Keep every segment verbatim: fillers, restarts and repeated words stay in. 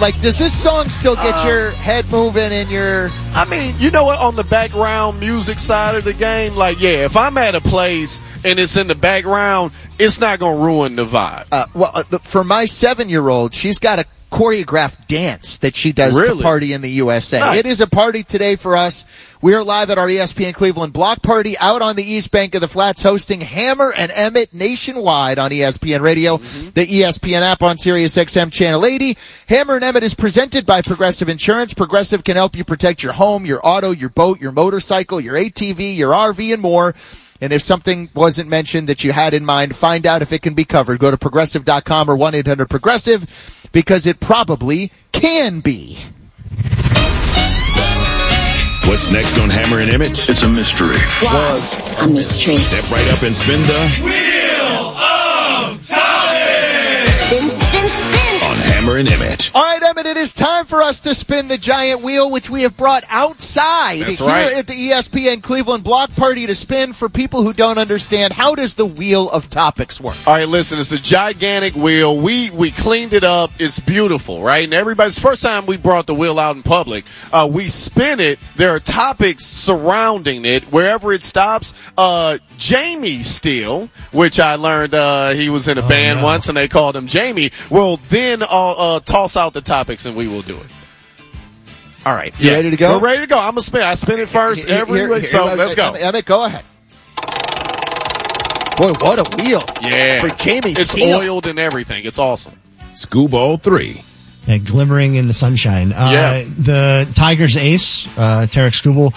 Like, does this song still get uh, your head moving and your... I mean, you know what? On the background music side of the game, like, yeah, if I'm at a place and it's in the background, it's not going to ruin the vibe. Uh, well, uh, for my seven-year-old, she's got a choreographed dance that she does really? to party in the U S A. Nice. It is a party today for us. We are live at our E S P N Cleveland block party out on the East Bank of the Flats, hosting Hammer and Emmett nationwide on E S P N Radio, mm-hmm. the E S P N app on Sirius X M Channel eighty. Hammer and Emmett is presented by Progressive Insurance. Progressive can help you protect your home, your auto, your boat, your motorcycle, your A T V, your R V, and more. And if something wasn't mentioned that you had in mind, find out if it can be covered. Go to progressive dot com or one eight hundred progressive, because it probably can be. What's next on Hammer and Emmett? It's a mystery. Was a mystery. Step right up and spin the Wheel of Topics. Spin, spin, spin. On Hammer and Emmett. All right, Emmett, it is time for us to spin the giant wheel, which we have brought outside That's here right. at the E S P N Cleveland block party to spin for people who don't understand. How does the Wheel of Topics work? All right, listen, it's a gigantic wheel. We we cleaned it up. It's beautiful, right? And everybody's first time we brought the wheel out in public. Uh, we spin it. There are topics surrounding it. Wherever it stops, uh, Jamie Steele, which I learned uh, he was in a oh, band no. once, and they called him Jamie, will then uh, uh, toss out the topics, and we will do it. All right, you yeah. ready to go? We're ready to go. I'm gonna spin. I spin it first Here- every here- week. here- So here- let's go. Emmett, go ahead. Boy, what a wheel. Yeah. For Jamie It's Steele. oiled and everything. It's awesome. School Ball three. Yeah, glimmering in the sunshine. Uh, Yeah. The Tigers ace, uh, Tarek Skubal,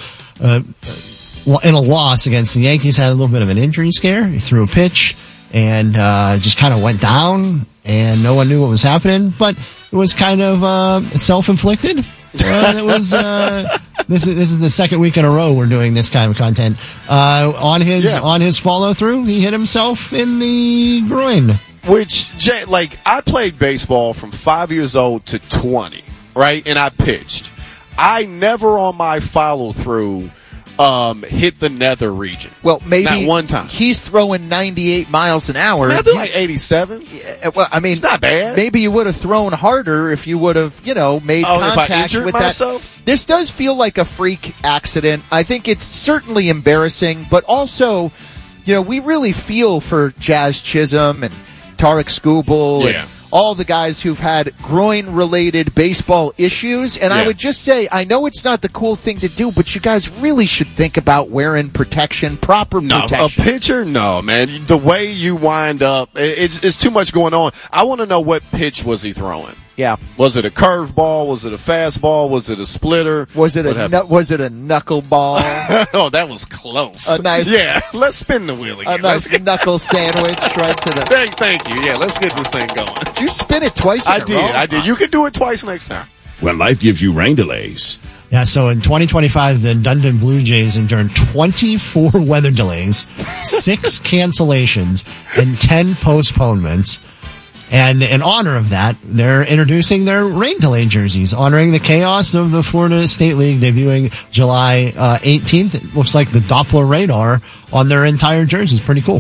uh, in a loss against the Yankees, had a little bit of an injury scare. He threw a pitch and uh, just kind of went down, and no one knew what was happening, but it was kind of uh, self-inflicted. Uh, it was. Uh, this is this is the second week in a row we're doing this kind of content. Uh, on his Yeah. on his follow through, he hit himself in the groin. Which, Jay, like, I played baseball from five years old to twenty, right? And I pitched. I never on my follow through um, hit the nether region. Well, maybe Not one time. he's throwing ninety-eight miles an hour. I do like eighty-seven. Yeah, well, I mean, It's not bad. Maybe you would have thrown harder if you would have, you know, made Oh, if I contact injured with myself? that. This does feel like a freak accident. I think it's certainly embarrassing, but also, you know, we really feel for Jazz Chisholm and Tarek Skubal Yeah. and all the guys who've had groin-related baseball issues. And I Yeah. would just say, I know it's not the cool thing to do, but you guys really should think about wearing protection, proper No, protection. a pitcher? No, man. The way you wind up, it- it's, it's too much going on. I want to know what pitch was he throwing. Yeah. Was it a curveball? Was it a fastball? Was it a splitter? Was it What a happened? nu- was it a knuckleball? Oh, that was close. A nice- Yeah, let's spin the wheel again. A Let's nice get- knuckle sandwich right to the. Thank, thank you. Yeah, let's get this thing going. Did you spin it twice? In I a did. row? I did. You can do it twice next time. When life gives you rain delays. Yeah, so in twenty twenty-five, the Dundon Blue Jays endured twenty-four weather delays, six cancellations, and ten postponements. And in honor of that, they're introducing their rain delay jerseys, honoring the chaos of the Florida State League debuting July uh, eighteenth. It looks like the Doppler radar on their entire jerseys. Pretty cool.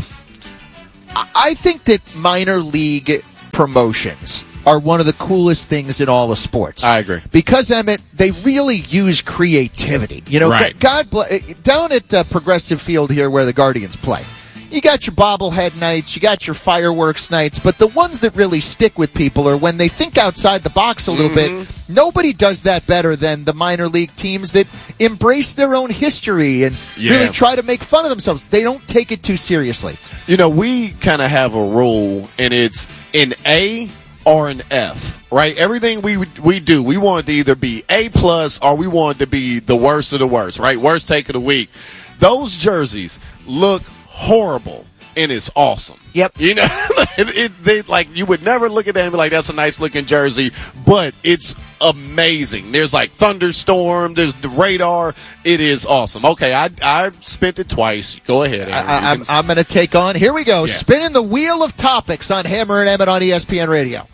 I think that minor league promotions are one of the coolest things in all of sports. I agree. Because, Emmett, they really use creativity. You know, Right. God bless, down at uh, Progressive Field here where the Guardians play, you got your bobblehead nights, you got your fireworks nights, but the ones that really stick with people are when they think outside the box a little Mm-hmm. bit. Nobody does that better than the minor league teams that embrace their own history and Yeah. really try to make fun of themselves. They don't take it too seriously. You know, we kind of have a rule, and it's an A or an F, right? Everything we we do, we want it to either be A plus or we want it to be the worst of the worst, right? Worst take of the week. Those jerseys look horrible, and it's awesome. Yep. You know, it, it, they, like you would never look at that and be like, "That's a nice looking jersey," but it's amazing. There's like thunderstorm. There's the radar. It is awesome. Okay, I I spent it twice. Go ahead, Aaron. I, You I'm, can- I'm going to take on. Here we go. Yeah. Spinning the wheel of topics on Hammer and Emmett on E S P N Radio.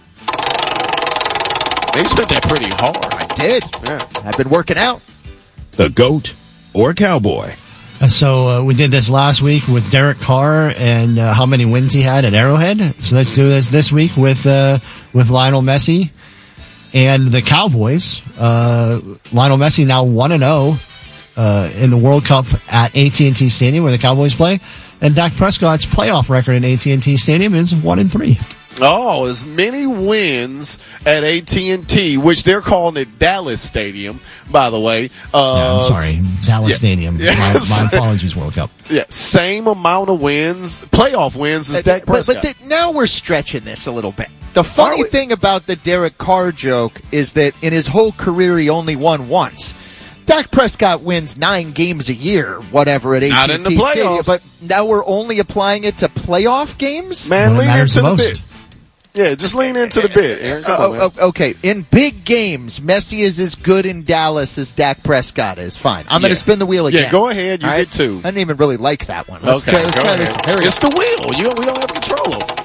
They spent that pretty hard. I did. Yeah. I've been working out. The GOAT or Cowboy. Uh, So uh, we did this last week with Derek Carr and uh, how many wins he had at Arrowhead. So let's do this this week with uh, with Lionel Messi And the Cowboys, uh, Lionel Messi now one and oh uh, in the World Cup at A T and T Stadium where the Cowboys play. And Dak Prescott's playoff record in A T and T Stadium is one and three. Oh, as many wins at A T and T, which they're calling it Dallas Stadium, by the way. Uh, yeah, I'm sorry, Dallas yeah. Stadium. Yeah. My, my apologies, World Cup. Yeah, same amount of wins, playoff wins as Dak But, Prescott. but the, now we're stretching this a little bit. The funny thing about the Derek Carr joke is that in his whole career he only won once. Dak Prescott wins nine games a year, whatever, at A T and T Not in the playoffs. Stadium, but now we're only applying it to playoff games? Man, When it lean matters into the the most. bit. Yeah, just lean into the bit, Aaron. Come on, man. Oh, oh, okay, in big games, Messi is as good in Dallas as Dak Prescott is. Fine. I'm going Yeah. to spin the wheel again. Yeah, go ahead. You All get two. I didn't even really like that one. Let's Okay, try, let's go try ahead. this one. Here we go. It's the wheel. You, we don't have control over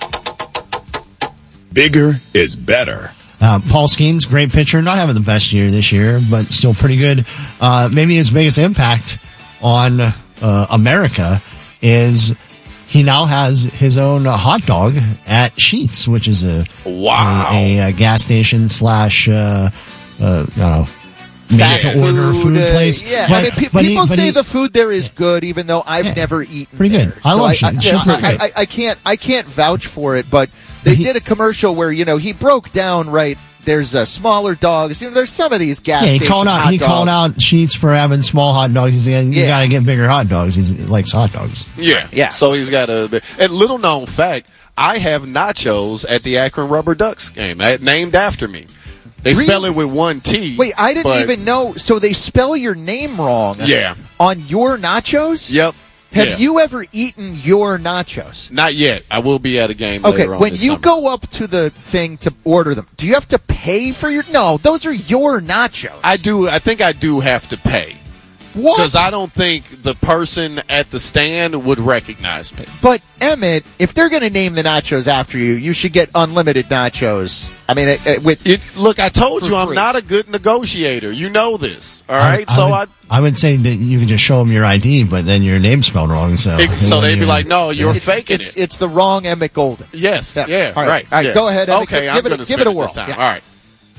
it. Bigger is better. Uh, Paul Skeens, great pitcher, not having the best year this year, but still pretty good. Uh, maybe his biggest impact on uh, America is he now has his own uh, hot dog at Sheetz, which is a Wow. a, a, a gas station slash uh, uh, I don't know. Made Fast to order food uh, place. Yeah, But- I mean, pe- but he- people but say he- the food there is good, even though I've Yeah, never eaten. pretty good. there. I love I, Sheetz. I, Sheetz is I, great. I, I can't. I can't vouch for it, but they he- did a commercial where you know he broke down right. There's uh, smaller dogs. You know, there's some of these gas Yeah, he station called out. hot He called dogs. out Sheets for having small hot dogs. He's like, you Yeah. got to get bigger hot dogs. He's, he likes hot dogs. Yeah. Yeah. So he's got a. And little known fact, I have nachos at the Akron Rubber Ducks game, that- named after me. They Really? spell it with one T. Wait, I didn't but- even know. So they spell your name wrong. Yeah. On your nachos. Yep. Have Yeah. you ever eaten your nachos? Not yet. I will be at a game Okay, later on when this you summer. go up to the thing to order them, do you have to pay for your? No, those are your nachos. I do. I think I do have to pay what? because I don't think the person at the stand would recognize me. But Emmett, if they're going to name the nachos after you, you should get unlimited nachos. I mean, it, it, with It, look, I told For you I'm free. not a good negotiator. You know this, all I- right? I, so would, I, I would say that you can just show them your I D, but then your name's spelled wrong. So, it, so they'd be you- like, "No, you're it's, faking it's, it." it's the wrong Emmett Golden. Yes, Yeah. yeah, All right. right. All right, yeah. go ahead, Emmett. Okay, Give I'm it a- gonna give spin it a this whirl. time. Yeah. All right.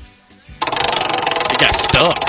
It got stuck.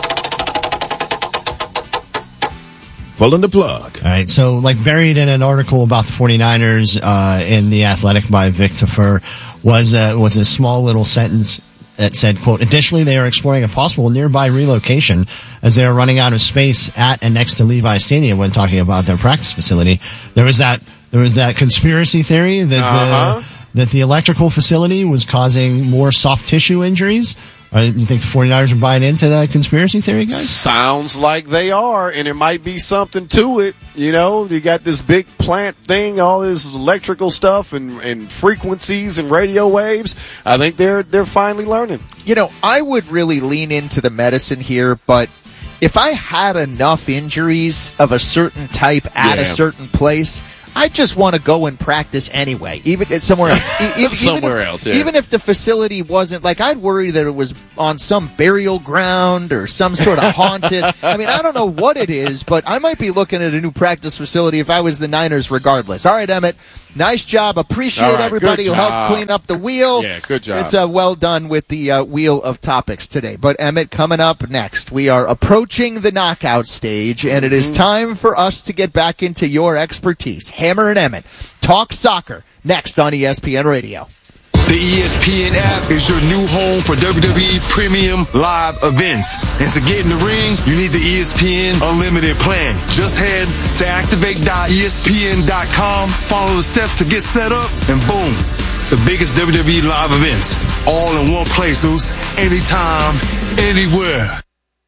Pulling the plug. All right, so like buried in an article about the 49ers uh, in The Athletic by Vic Tafur was uh, was a small little sentence that said, quote, additionally, they are exploring a possible nearby relocation as they are running out of space at and next to Levi Stadium when talking about their practice facility. There was that there was that conspiracy theory that Uh-huh. the, that the electrical facility was causing more soft tissue injuries. Uh, you think the 49ers are buying into that conspiracy theory, guys? Sounds like they are, and there might be something to it. You know, you got this big plant thing, all this electrical stuff and, and frequencies and radio waves. I think they're they're finally learning. You know, I would really lean into the medicine here, but if I had enough injuries of a certain type at Yeah. a certain place, I just want to go and practice anyway, even at somewhere else. E- e- even Somewhere if- else, yeah. Even if the facility wasn't like, I'd worry that it was on some burial ground or some sort of haunted. I mean, I don't know what it is, but I might be looking at a new practice facility if I was the Niners, regardless. All right, Emmett, nice job. Appreciate All right, everybody good who helped job. clean up the wheel. Yeah, good job. It's uh, well done with the uh, wheel of topics today. But Emmett, coming up next, we are approaching the knockout stage, and it Mm-hmm. is time for us to get back into your expertise. Hammer and Emmett talk soccer next on E S P N Radio. The E S P N app is your new home for W W E Premium Live events. And to get in the ring, you need the E S P N Unlimited plan. Just head to activate dot E S P N dot com, follow the steps to get set up, and boom, the biggest W W E live events, all in one place, Zeus, anytime, anywhere.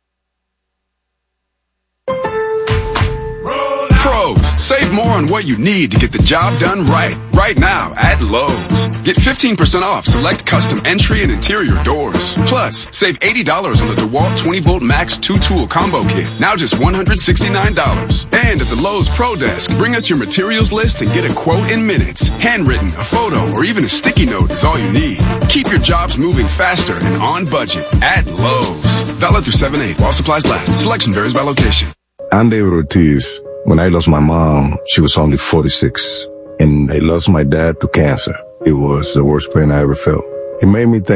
Pros, save more on what you need to get the job done right. Right now at Lowe's. Get fifteen percent off select custom entry and interior doors. Plus, save eighty dollars on the DeWalt twenty volt Max two tool combo kit. Now just one hundred sixty-nine dollars. And at the Lowe's Pro Desk, bring us your materials list and get a quote in minutes. Handwritten, a photo, or even a sticky note is all you need. Keep your jobs moving faster and on budget at Lowe's. Valid through seven eight while supplies last. Selection varies by location. I'm David Ortiz. When I lost my mom, she was only forty-six. And I lost my dad to cancer. It was the worst pain I ever felt. It made me think,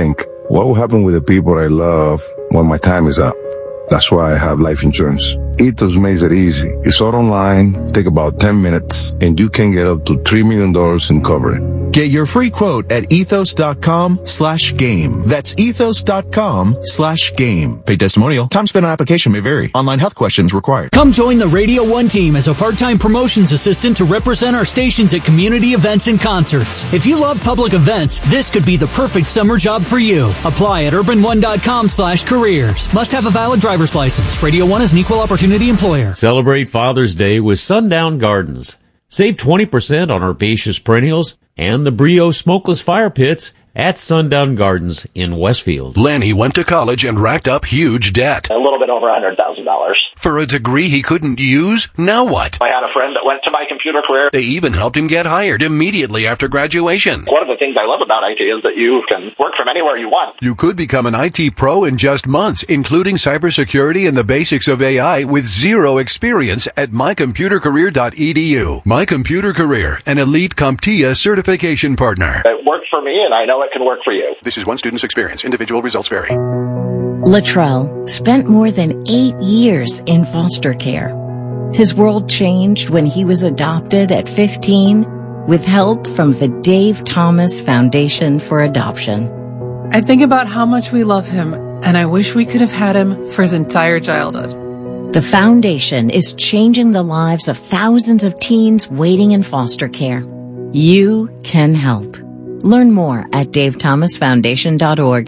What will happen with the people I love when my time is up? That's why I have life insurance. Ethos makes it easy. It's all online, take about ten minutes, and you can get up to three million dollars in coverage. Get your free quote at ethos.com slash game. That's ethos.com slash game. Paid testimonial. Time spent on application may vary. Online health questions required. Come join the Radio one team as a part-time promotions assistant to represent our stations at community events and concerts. If you love public events, this could be the perfect summer job for you. Apply at urban one dot com slash careers. Must have a valid driver's license. Radio one is an equal opportunity employer. Celebrate Father's Day with Sundown Gardens. Save twenty percent on herbaceous perennials and the Brio smokeless fire pits at Sundown Gardens in Westfield. Lenny went to college and racked up huge debt. A little bit over one hundred thousand dollars. For a degree he couldn't use? Now what? I had a friend that went to my computer career. They even helped him get hired immediately after graduation. One of the things I love about I T is that you can work from anywhere you want. You could become an I T pro in just months, including cybersecurity and the basics of A I with zero experience at my computer career dot e d u. My Computer Career, an elite CompTIA certification partner. It worked for me, and I know it can work for you. This is one student's experience. Individual results vary. Latrell spent more than eight years in foster care. His world changed when he was adopted at fifteen with help from the Dave Thomas Foundation for Adoption. I think about how much we love him, and I wish we could have had him for his entire childhood. The foundation is changing the lives of thousands of teens waiting in foster care. You can help. Learn more at dave thomas foundation dot org.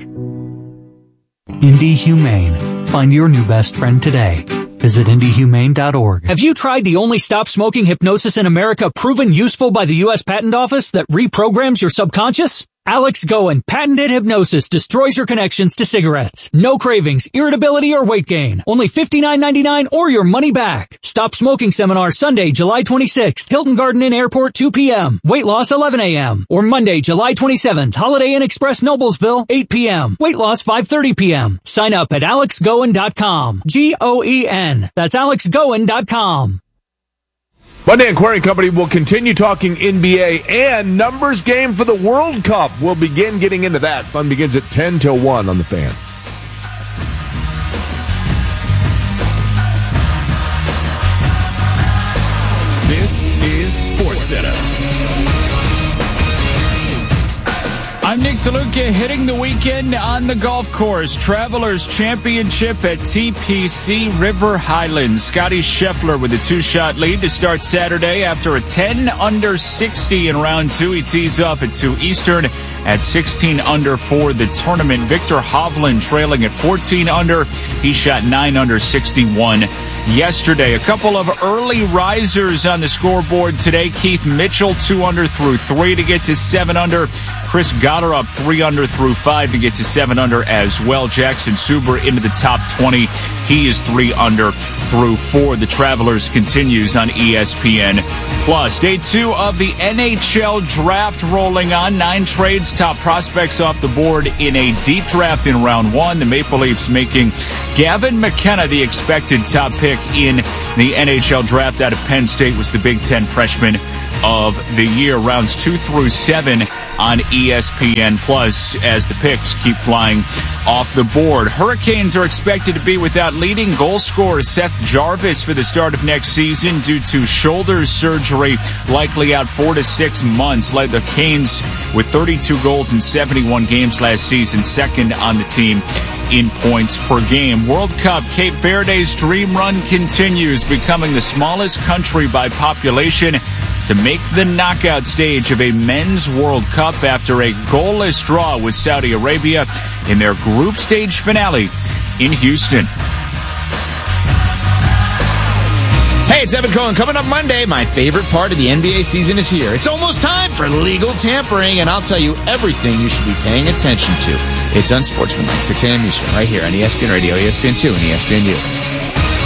Indie Humane. Find your new best friend today. Visit indie humane dot org. Have you tried the only stop smoking hypnosis in America proven useful by the U S Patent Office that reprograms your subconscious? Alex Goen, patented hypnosis destroys your connections to cigarettes. No cravings, irritability, or weight gain. Only fifty-nine ninety-nine or your money back. Stop Smoking Seminar Sunday, July twenty-sixth, Hilton Garden Inn Airport, two p.m. Weight loss, eleven a.m. Or Monday, July twenty-seventh, Holiday Inn Express Noblesville, eight p.m. Weight loss, five thirty p.m. Sign up at alex goen dot com. G O E N. That's alex goen dot com. Monday Aquarium Company will continue talking N B A and numbers game for the World Cup. We'll begin getting into that. Fun begins at ten till one on the Fan. This is SportsCenter. I'm Nick DeLuca, hitting the weekend on the golf course. Travelers Championship at T P C River Highlands. Scotty Scheffler with a two-shot lead to start Saturday after a ten under sixty in round two. He tees off at two Eastern at sixteen under for the tournament. Victor Hovland trailing at fourteen under. He shot nine under sixty-one yesterday. A couple of early risers on the scoreboard today. Keith Mitchell two under through three to get to seven under. Chris Goddard up three under through five to get to seven under as well. Jackson Suber into the top twenty. He is three under through four. The Travelers continues on E S P N Plus. Day two of the N H L draft rolling on. Nine trades, top prospects off the board in a deep draft in round one. The Maple Leafs making Gavin McKenna the expected top pick in the N H L draft out of Penn State, was the Big Ten freshman of the year. Rounds two through seven on E S P N Plus as the picks keep flying off the board. Hurricanes are expected to be without leading goal scorer Seth Jarvis for the start of next season due to shoulder surgery, likely out four to six months. Led the Canes with thirty-two goals in seventy-one games last season, second on the team in points per game. World Cup, Cape Verde's dream run continues, becoming the smallest country by population to make the knockout stage of a men's World Cup after a goalless draw with Saudi Arabia in their group stage finale in Houston. Hey, it's Evan Cohen. Coming up Monday, my favorite part of the N B A season is here. It's almost time for legal tampering, and I'll tell you everything you should be paying attention to. It's Unsportsmanlike, six a.m. Eastern, right here on E S P N Radio, E S P N two, and E S P N U.